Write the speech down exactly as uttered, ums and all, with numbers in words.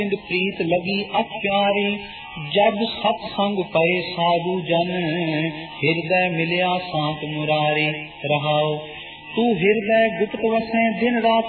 प्रीत लगी अत प्यारी, जब सत्संग पए साधु जन, हृदय मिलिया सांत मुरारी। रहाओ तू हृदय गुप्त वसै दिन रात